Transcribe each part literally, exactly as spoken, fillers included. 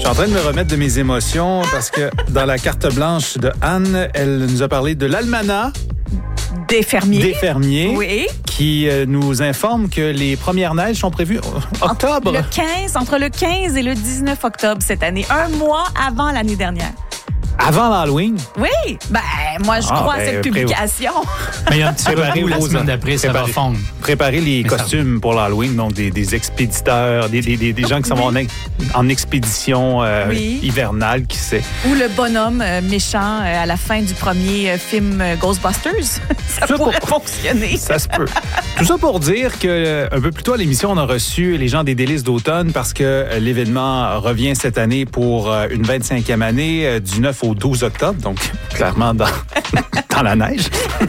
suis en train de me remettre de mes émotions parce que dans la carte blanche de Anne, elle nous a parlé de l'almanach Des fermiers. des fermiers Oui. qui euh, nous informe que les premières neiges sont prévues en octobre. Le quinze, entre le quinze et le dix-neuf octobre cette année, un mois avant l'année dernière. Avant l'Halloween. Oui, ben moi je Ah, crois ben, à cette pré- publication. Mais il y a un petit Préparez peu la vos- semaine d'après, ça va préparez- fondre. Préparer les Mais ça- costumes pour l'Halloween, donc des, des expéditeurs, des, des, des, des gens qui sont en, en expédition euh, Oui. hivernale, qui sait. Ou le bonhomme euh, méchant euh, à la fin du premier euh, film euh, Ghostbusters. ça Ça pourrait pour- fonctionner. Ça se peut. Tout ça pour dire que euh, un peu plus tôt à l'émission, on a reçu les gens des Délices d'automne parce que euh, l'événement revient cette année pour euh, une vingt-cinquième année euh, du neuf au douze octobre, donc clairement dans, dans la neige.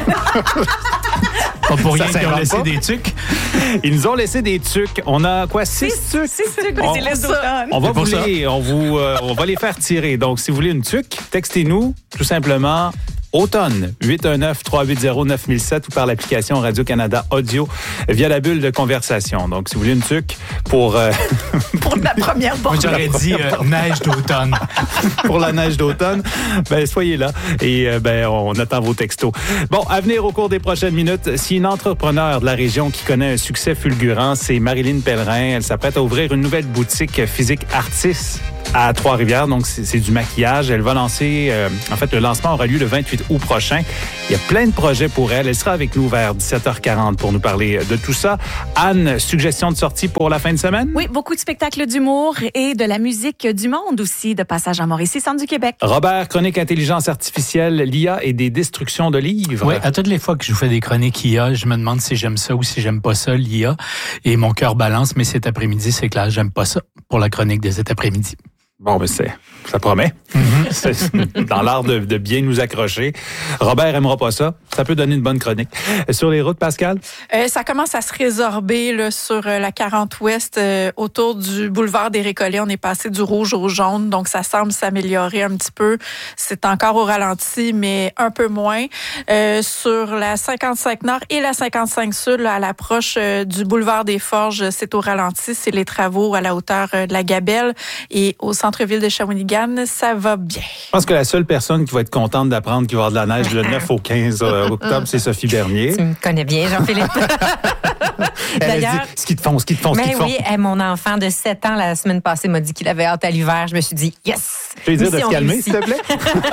Pas pour Ça rien qu'ils ont s'invente laissé pas. des tucs. Ils nous ont laissé des tucs. On a quoi? Six tucs? C'est ça que On- c'est les d'automne. On va, C'est pour vous ça. les, on, vous, euh, on va les faire tirer. Donc, si vous voulez une tuque, textez-nous tout simplement automne, huit un neuf, trois huit zéro, neuf zéro zéro sept ou par l'application Radio-Canada Audio via la bulle de conversation. Donc, si vous voulez une tuque pour, euh, Pour la première Moi, borne. j'aurais dit euh, neige d'automne. pour la neige d'automne, ben, soyez là et euh, ben, on attend vos textos. Bon, à venir au cours des prochaines minutes, si une entrepreneur de la région qui connaît un succès fulgurant, c'est Marilyn Pellerin. Elle s'apprête à ouvrir une nouvelle boutique physique Artis à Trois-Rivières. Donc, c'est c'est du maquillage. Elle va lancer, euh, en fait, le lancement aura lieu le vingt-huit août prochain. Il y a plein de projets pour elle. Elle sera avec nous vers dix-sept heures quarante pour nous parler de tout ça. Anne, suggestion de sortie pour la fin de semaine? Oui, beaucoup de spectacles d'humour et de la musique du monde aussi, de passage à Mauricie, centre du Québec. Robert, chronique intelligence artificielle, l'I A et des destructions de livres. Oui, à toutes les fois que je vous fais des chroniques I A, je me demande si j'aime ça ou si j'aime pas ça, l'I A. Et mon cœur balance, mais cet après-midi, c'est clair, j'aime pas ça pour la chronique de cet après-midi. Bon, ben c'est, ça promet. C'est dans l'art de, de bien nous accrocher. Robert aimera pas ça. Ça peut donner une bonne chronique. Sur les routes, Pascal? Euh, ça commence à se résorber là, sur euh, la quarante ouest, euh, autour du boulevard des Récollets. On est passé du rouge au jaune, donc ça semble s'améliorer un petit peu. C'est encore au ralenti, mais un peu moins. Euh, sur la cinquante-cinq nord et la cinquante-cinq sud, là, à l'approche euh, du boulevard des Forges, c'est au ralenti. C'est les travaux à la hauteur euh, de la Gabelle et au centre-ville de Shawinigan. Ça va bien. Je pense que la seule personne qui va être contente d'apprendre qu'il va y avoir de la neige le neuf au quinze octobre, c'est Sophie Bernier. Tu me connais bien, Jean-Philippe. Elle a D'ailleurs- dit, ski de fond, ski de fond, ski Mais de fond. oui, eh, mon enfant de sept ans, la semaine passée, m'a dit qu'il avait hâte à l'hiver. Je me suis dit, yes! Je vais dire de se Mission calmer, réussie. s'il te plaît.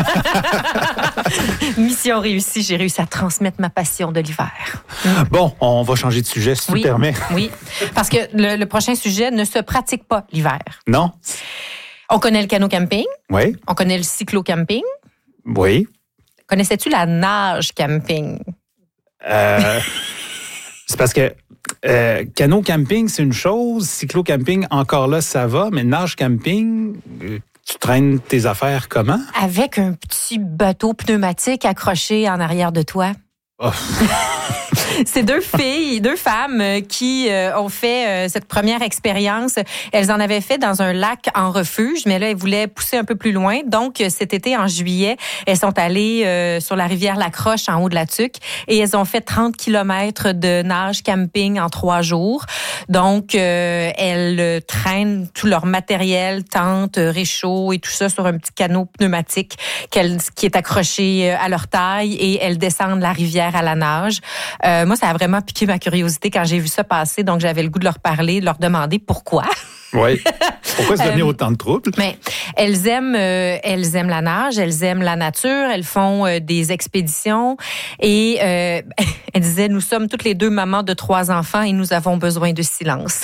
Mission réussie. J'ai réussi à transmettre ma passion de l'hiver. Bon, on va changer de sujet, si tu Oui. le permets. Oui, parce que le, le prochain sujet ne se pratique pas l'hiver. Non? On connaît le canot camping, Oui? on connaît le cyclo-camping. Oui? Connaissais-tu la nage camping? Euh, c'est parce que euh, canot camping, c'est une chose. Cyclo camping, encore là, ça va. Mais nage camping, euh, tu traînes tes affaires comment? Avec un petit bateau pneumatique accroché en arrière de toi. Oh. C'est deux filles, deux femmes euh, qui euh, ont fait euh, cette première expérience. Elles en avaient fait dans un lac en refuge, mais là, elles voulaient pousser un peu plus loin. Donc, euh, cet été, en juillet, elles sont allées euh, sur la rivière Lacroche, en haut de la Tuque, et elles ont fait trente kilomètres de nage camping en trois jours. Donc, euh, elles euh, traînent tout leur matériel, tentes, euh, réchaud et tout ça sur un petit canot pneumatique qu'elles- qui est accroché euh, à leur taille, et elles descendent la rivière à la nage. Euh, moi, ça a vraiment piqué ma curiosité quand j'ai vu ça passer, donc j'avais le goût de leur parler, de leur demander pourquoi. Oui. Pourquoi se donner Euh, autant de troubles? Mais elles aiment, euh, elles aiment la nage, elles aiment la nature, elles font euh, des expéditions et euh, elles disaient, nous sommes toutes les deux mamans de trois enfants et nous avons besoin de silence.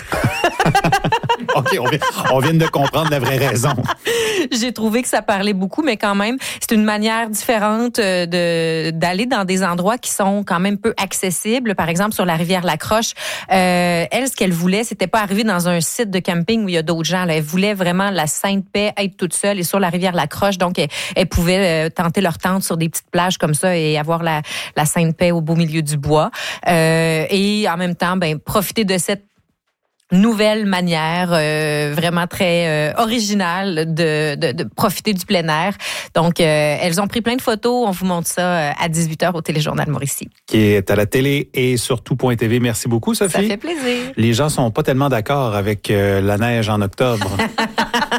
OK, on vient, on vient de comprendre la vraie raison. J'ai trouvé que ça parlait beaucoup, mais quand même, c'est une manière différente euh, de d'aller dans des endroits qui sont quand même peu accessibles. Par exemple, sur la rivière Lacroche, euh, elle, ce qu'elle voulait, c'était pas arriver dans un site de camping où il y a d'autres gens. Là. Elle voulait vraiment la sainte paix, être toute seule et sur la rivière Lacroche. Donc, elle, elle pouvait euh, tenter leur tente sur des petites plages comme ça et avoir la, la sainte paix au beau milieu du bois. Euh, et en même temps, ben profiter de cette nouvelle manière euh, vraiment très euh, originale de, de, de profiter du plein air. Donc, euh, elles ont pris plein de photos. On vous montre ça euh, à dix-huit heures au Téléjournal Mauricie. Qui est à la télé et sur tout point T V. Merci beaucoup, Sophie. Ça fait plaisir. Les gens sont pas tellement d'accord avec euh, la neige en octobre.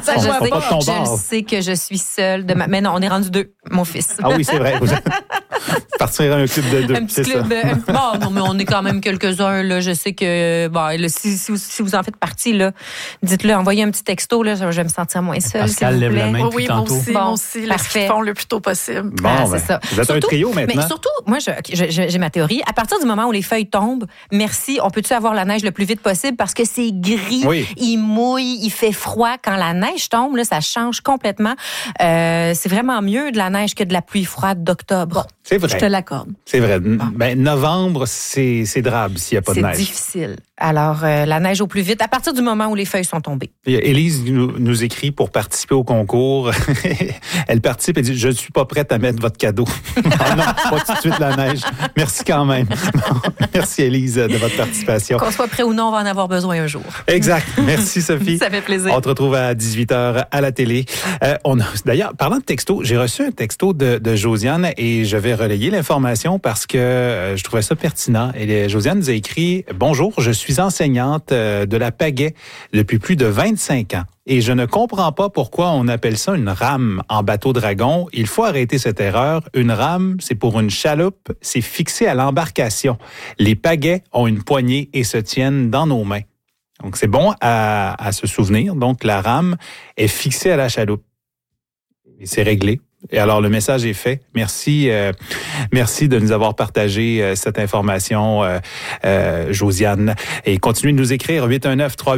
ça, Ils je sont sais. pas de ton Je bord. sais que je suis seule. De ma... Mais non, on est rendu deux, mon fils. Ah oui, c'est vrai. Vous partir à un club de deux, Un petit c'est club. ça. euh, un- Bon, non, mais on est quand même quelques-uns. Là. Je sais que bon, là, si, si, vous- si vous en faites partie, là, dites-le, envoyez un petit texto. Là, je vais me sentir moins seule. Pascal s'il vous lève la plaît. main. Oui, depuis oui, moi tantôt. aussi, Bon, moi aussi. Là, ce parfait. qu'ils font le plus tôt possible. Bon, Ah, ben, c'est ça. vous êtes un Surtout- trio maintenant. Mais surtout, moi, je- je- je- j'ai ma théorie. À partir du moment où les feuilles tombent, merci, on peut-tu avoir la neige le plus vite possible parce que c'est gris, Oui. il mouille, il fait froid. Quand la neige tombe, là, ça change complètement. Euh, c'est vraiment mieux de la neige que de la pluie froide d'octobre. C'est vrai. Je te l'accorde. C'est vrai. Ben, novembre, c'est c'est drable s'il n'y a pas de C'est neige. difficile. Alors, euh, la neige au plus vite, à partir du moment où les feuilles sont tombées. Et Élise nous, nous écrit pour participer au concours. Elle participe et dit « Je ne suis pas prête à mettre votre cadeau. » Ah non, pas tout de suite la neige. Merci quand même. Merci Élise de votre participation. Qu'on soit prêt ou non, on va en avoir besoin un jour. Exact. Merci Sophie. Ça fait plaisir. On te retrouve à dix-huit heures à la télé. Euh, on a, d'ailleurs, parlant de texto, j'ai reçu un texto de, de Josiane et je vais relayer l'information parce que euh, je trouvais ça pertinent. Et Josiane nous a écrit « Bonjour, je suis enseignante euh, de la pagaie depuis plus de vingt-cinq ans. Et je ne comprends pas pourquoi on appelle ça une rame en bateau dragon. Il faut arrêter cette erreur. Une rame, c'est pour une chaloupe, c'est fixé à l'embarcation. Les pagaies ont une poignée et se tiennent dans nos mains. Donc, c'est bon à, à se souvenir. Donc, la rame est fixée à la chaloupe. Et c'est réglé. Et alors, le message est fait. Merci, euh, merci de nous avoir partagé euh, cette information, euh, euh, Josiane. Et continuez de nous écrire huit un neuf trois